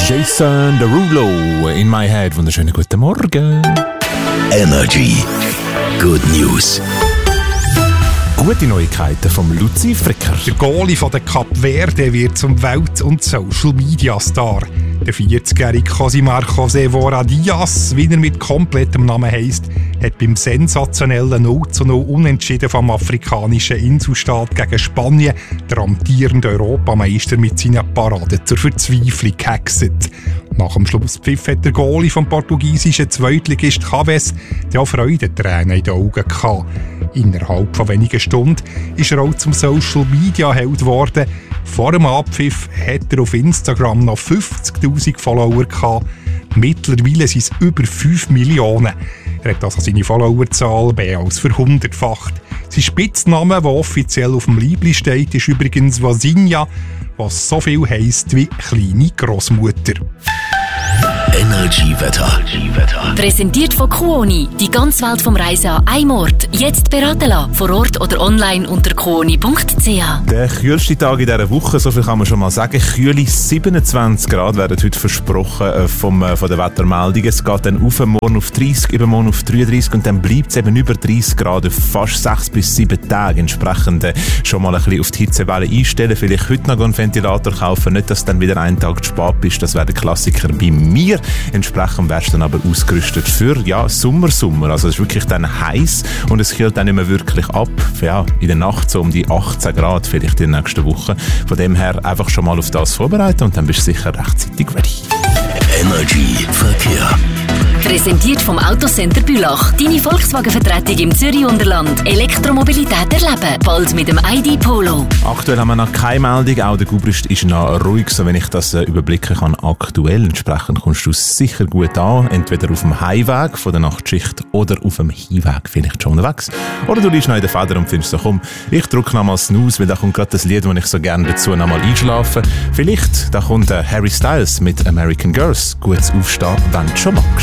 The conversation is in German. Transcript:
Jason Derulo, In My Head. Wunderschönen guten Morgen. Energy. Good News. Gute Neuigkeiten vom Luzi Fricker. Der Goalie von der Kap Verde wird zum Welt- und Social-Media-Star. Der 40-jährige Josimar José Vora Diaz, wie er mit komplettem Namen heisst, hat beim sensationellen 0:0 Unentschieden vom afrikanischen Inselstaat gegen Spanien der amtierende Europameister mit seinen Paraden zur Verzweiflung gehext. Nach dem Schlusspfiff hat der Goalie vom portugiesischen Zweitligist Chaves auch Freudentränen in den Augen gehabt. Innerhalb von wenigen Stunden ist er auch zum Social-Media-Held geworden. Vor dem Abpfiff hat er auf Instagram noch 50'000 Follower gehabt. Mittlerweile sind es über 5 Millionen. Er hat also seine Followerzahl mehr als verhundertfacht. Sein Spitzname, der offiziell auf dem Leibli steht, ist übrigens Vasinja, was so viel heisst wie kleine Grossmutter. Energy Wetter. Präsentiert von Kuoni. Die ganze Welt vom Reisen an einem Ort. Jetzt beraten lassen. Vor Ort oder online unter kuoni.ch. Der kühlste Tag in dieser Woche, so viel kann man schon mal sagen. Kühle 27 Grad werden heute versprochen von der Wettermeldung. Es geht dann auf morgen auf 30, übermorgen auf 33 und dann bleibt es eben über 30 Grad auf fast 6 bis 7 Tage. Entsprechend schon mal ein bisschen auf die Hitzewelle einstellen. Vielleicht heute noch einen Ventilator kaufen. Nicht, dass dann wieder ein Tag zu spät bist. Das wäre der Klassiker bei mir. Entsprechend wärst du dann aber ausgerüstet für Sommer. Also es ist wirklich dann heiß und es kühlt dann nicht mehr wirklich ab. Ja, in der Nacht so um die 18 Grad vielleicht in der nächsten Woche. Von dem her einfach schon mal auf das vorbereiten und dann bist du sicher rechtzeitig ready. Energy Verkehr. Präsentiert vom Autocenter Bülach. Deine Volkswagen-Vertretung im Zürich-Unterland. Elektromobilität erleben. Bald mit dem ID Polo. Aktuell haben wir noch keine Meldung. Auch der Gubrist ist noch ruhig, so wenn ich das überblicken kann. Aktuell entsprechend kommst du sicher gut an. Entweder auf dem Heimweg von der Nachtschicht oder auf dem Hinweg vielleicht schon unterwegs. Oder du liegst noch in der Feder und findest so, komm, ich drücke nochmal Snooze, weil da kommt gerade das Lied, das ich so gerne dazu nochmal einschlafe. Vielleicht, da kommt Harry Styles mit American Girls. Gutes Aufstehen, wenn du schon magst.